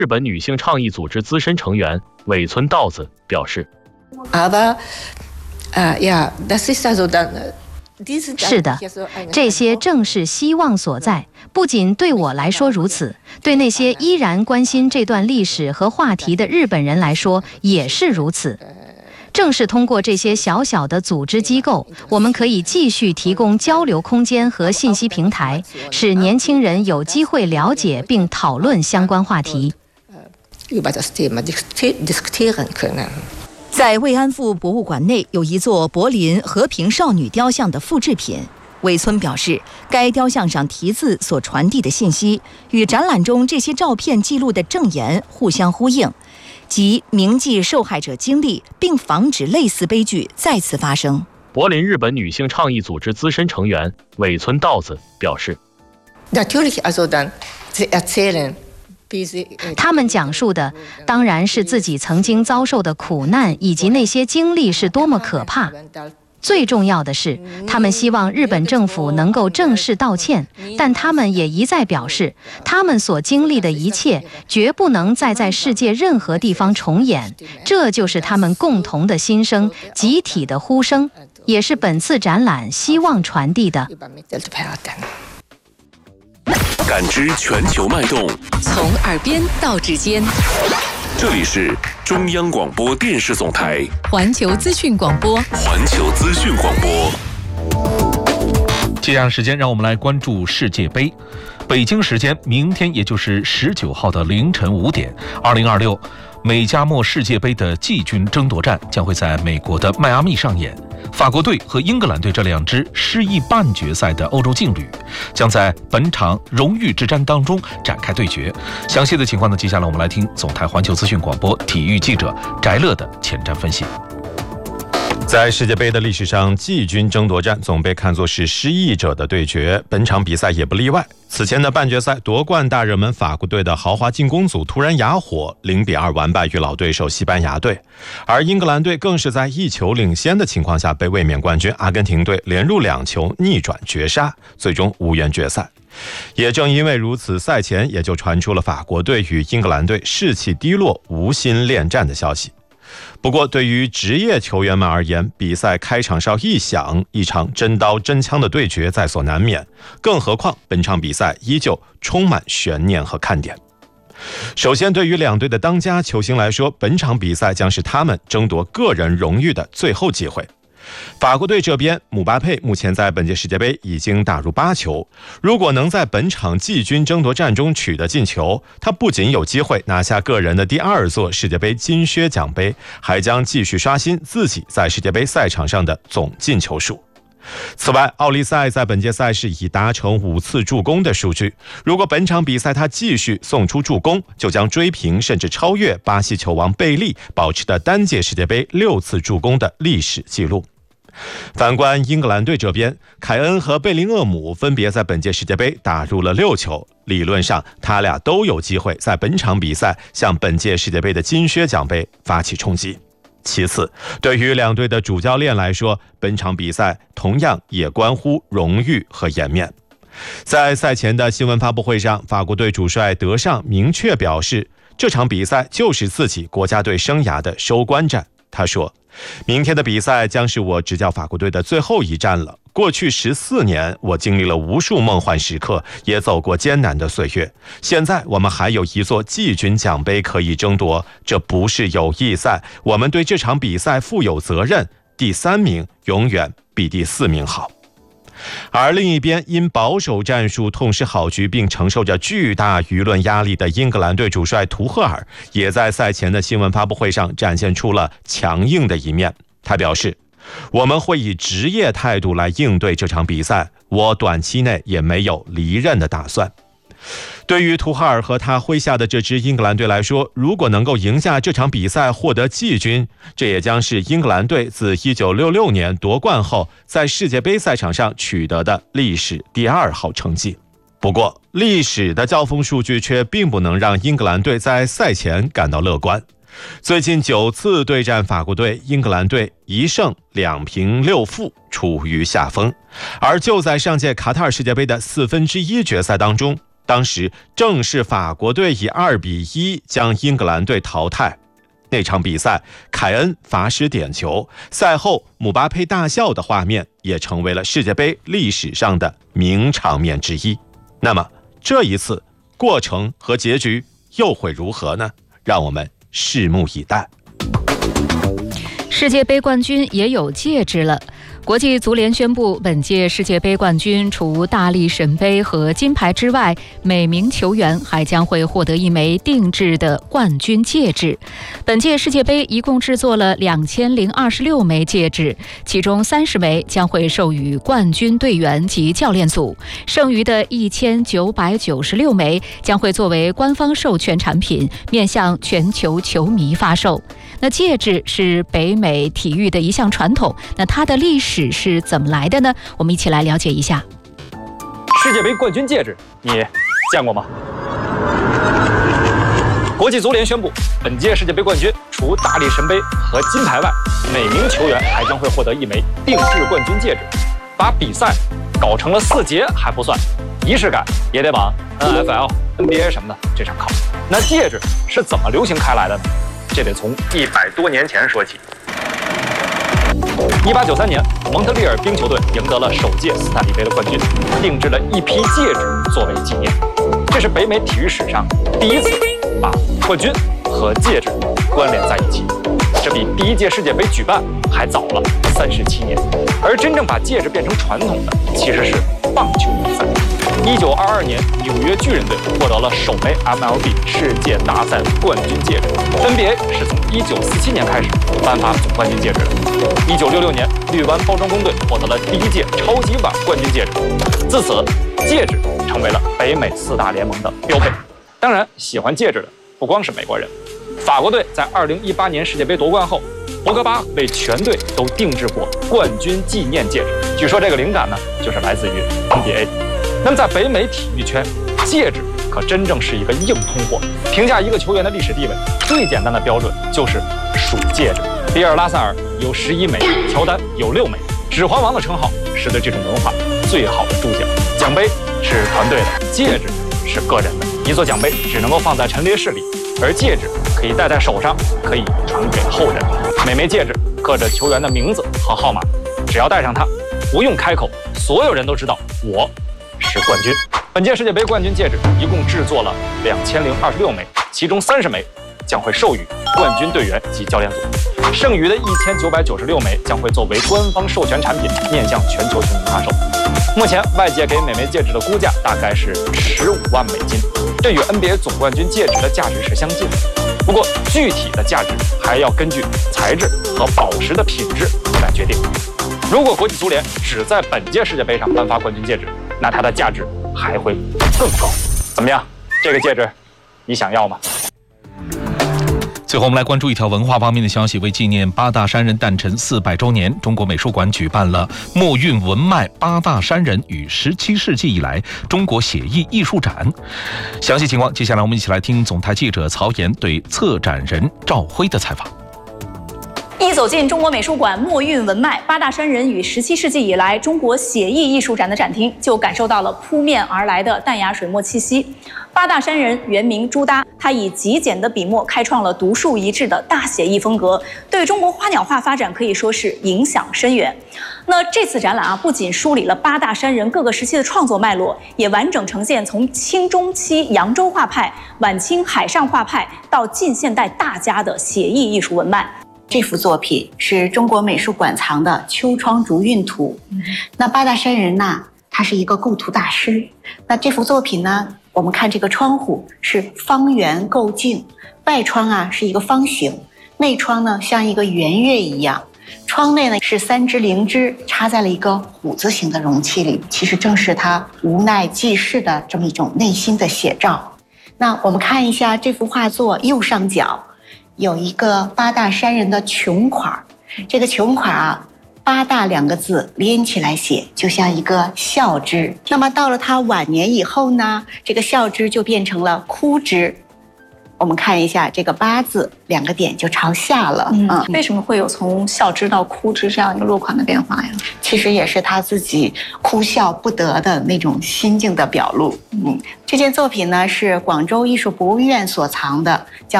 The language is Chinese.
日本女性倡议组织资深成员尾村道子表示， 是的，这些正是希望所在。不仅对我来说如此，对那些依然关心这段历史和话题的日本人来说也是如此。正是通过这些小小的组织机构，我们可以继续提供交流空间和信息平台，使年轻人有机会了解并讨论相关话题。 在慰安妇博物馆内有一座柏林和平少女雕像的复制品。尾村表示，该雕像上题字所传递的信息与展览中这些照片记录的证言互相呼应，即铭记受害者经历，并防止类似悲剧再次发生。 柏林日本女性倡议组织资深成员尾村道子表示， 他们讲述的当然是自己曾经遭受的苦难，以及那些经历是多么可怕。最重要的是，他们希望日本政府能够正式道歉，但他们也一再表示，他们所经历的一切绝不能再在世界任何地方重演。这就是他们共同的心声，集体的呼声，也是本次展览希望传递的。 感知全球脉动， 从耳边到指尖。 这里是中央广播电视总台环球资讯广播。 环球资讯广播。 接下来时间，让我们来关注世界杯。北京时间明天，也就是19号的凌晨5点，2026美加墨世界杯的季军争夺战将会在美国的迈阿密上演。法国队和英格兰队这两支失意半决赛的欧洲劲旅，将在本场荣誉之战当中展开对决。详细的情况呢，接下来我们来听总台环球资讯广播体育记者翟乐的前瞻分析。 在世界杯的历史上，季军争夺战总被看作是失意者的对决，本场比赛也不例外。此前的半决赛，夺冠大热门法国队的豪华进攻组突然哑火，0-2完败于老对手西班牙队，而英格兰队更是在1球领先的情况下被卫冕冠军阿根廷队连入2球逆转绝杀，最终无缘决赛。也正因为如此，赛前也就传出了法国队与英格兰队士气低落、无心恋战的消息。不过对于职业球员们而言，比赛开场哨一响，一场真刀真枪的对决在所难免，更何况本场比赛依旧充满悬念和看点。首先，对于两队的当家球星来说，本场比赛将是他们争夺个人荣誉的最后机会。法国队这边，姆巴佩目前在本届世界杯已经打入8球，如果能在本场季军争夺战中取得进球，他不仅有机会拿下个人的第2座世界杯金靴奖杯，还将继续刷新自己在世界杯赛场上的总进球数。此外，奥利赛在本届赛事已达成5次助攻的数据，如果本场比赛他继续送出助攻，就将追平甚至超越巴西球王贝利保持的单届世界杯6次助攻的历史纪录。反观英格兰队这边，凯恩和贝林厄姆分别在本届世界杯打入了6球，理论上他俩都有机会在本场比赛向本届世界杯的金靴奖杯发起冲击。其次，对于两队的主教练来说，本场比赛同样也关乎荣誉和颜面。在赛前的新闻发布会上，法国队主帅德尚明确表示，这场比赛就是自己国家队生涯的收官战。他说，明天的比赛将是我执教法国队的最后一战了。过去14年，我经历了无数梦幻时刻，也走过艰难的岁月。现在我们还有一座季军奖杯可以争夺，这不是友谊赛，我们对这场比赛负有责任。第3名永远比第4名好。而另一边，因保守战术痛失好局并承受着巨大舆论压力的英格兰队主帅图赫尔，也在赛前的新闻发布会上展现出了强硬的一面。他表示，我们会以职业态度来应对这场比赛，我短期内也没有离任的打算。对于图哈尔和他麾下的这支英格兰队来说，如果能够赢下这场比赛获得季军，这也将是英格兰队自1966年夺冠后在世界杯赛场上取得的历史第2号成绩。不过，历史的交锋数据却并不能让英格兰队在赛前感到乐观。最近9次对战法国队，英格兰队1胜2平6负，处于下风。而就在上届卡塔尔世界杯的1/4决赛当中， 当时正是法国队以2-1将英格兰队淘汰。那场比赛，凯恩罚失点球，赛后姆巴佩大笑的画面也成为了世界杯历史上的名场面之一。那么这一次过程和结局又会如何呢？让我们拭目以待。 世界杯冠军也有戒指了。国际足联宣布，本届世界杯冠军除大力神杯和金牌之外，每名球员还将会获得一枚定制的冠军戒指。本届世界杯一共制作了2026枚戒指，其中30枚将会授予冠军队员及教练组，剩余的1996枚将会作为官方授权产品，面向全球球迷发售。那戒指是北美体育的一项传统，那它的历史是怎么来的呢？我们一起来了解一下。 世界杯冠军戒指你见过吗？国际足联宣布，本届世界杯冠军除大力神杯和金牌外，每名球员还将会获得一枚定制冠军戒指。把比赛搞成了4节还不算，仪式感也得往 NFL、NBA 什么的这上靠。那戒指是怎么流行开来的呢？这得从100多年前说起。1893年，蒙特利尔冰球队赢得了首届斯坦利杯的冠军，定制了一批戒指作为纪念。这是北美体育史上第一次把冠军和戒指关联在一起，这比第1届世界杯举办还早了37年。而真正把戒指变成传统的，其实是棒球比赛。1922年，纽约巨人队获得了首枚 MLB 世界大赛冠军戒指。NBA 是从1947年开始颁发总冠军戒指的。1966年，绿湾包装工队获得了第1届超级碗冠军戒指。自此，戒指成为了北美4大联盟的标配。当然，喜欢戒指的不光是美国人。法国队在2018年世界杯夺冠后，博格巴为全队都定制过冠军纪念戒指。据说这个灵感呢，就是来自于 NBA。那么在北美体育圈，戒指可真正是一个硬通货。评价一个球员的历史地位，最简单的标准就是数戒指。比尔·拉塞尔有11枚，乔丹有6枚。指环王的称号是对这种文化最好的注脚。奖杯是团队的，戒指是个人的。一座奖杯只能够放在陈列室里，而戒指可以戴在手上，可以传给后人。每枚戒指刻着球员的名字和号码，只要戴上它，不用开口，所有人都知道我是冠军。本届世界杯冠军戒指一共制作了2026枚，其中30枚将会授予冠军队员及教练组，剩余的1996枚将会作为官方授权产品，面向全球球迷发售。目前外界给每枚戒指的估价大概是15万美金，这与 NBA 总冠军戒指的价值是相近的。不过具体的价值还要根据材质和宝石的品质来决定。如果国际足联只在本届世界杯上颁发冠军戒指，那它的价值还会更高。怎么样？这个戒指你想要吗？ 最后我们来关注一条文化方面的消息。为纪念八大山人诞辰400周年，中国美术馆举办了墨韵文脉八大山人与17世纪以来中国写意艺术展。详细情况，接下来我们一起来听总台记者曹岩对策展人赵辉的采访。 一走进中国美术馆墨韵文脉八大山人与17世纪以来中国写意艺术展的展厅，就感受到了扑面而来的淡雅水墨气息。八大山人原名朱耷，他以极简的笔墨开创了独树一帜的大写意风格，对中国花鸟画发展可以说是影响深远。那这次展览不仅梳理了八大山人各个时期的创作脉络，也完整呈现从清中期扬州画派、晚清海上画派到近现代大家的写意艺术文脉。 这幅作品是中国美术馆藏的《秋窗竹韵图》。那八大山人呢，他是一个构图大师。那这幅作品呢，我们看这个窗户是方圆构镜，外窗是一个方形，内窗呢像一个圆月一样，窗内呢是3只灵芝插在了一个虎字形的容器里，其实正是他无奈济世的这么一种内心的写照。那我们看一下这幅画作右上角有一个八大山人的琼款，这个琼款八大2个字连起来写，就像一个孝之。那么到了他晚年以后呢，这个孝之就变成了枯枝。 我们看一下这个八字2个点就朝下了。 为什么会有从笑之到哭之这样一个落款的变化呀？ 其实也是他自己哭笑不得的那种心境的表露。这件作品呢是广州艺术博物院所藏的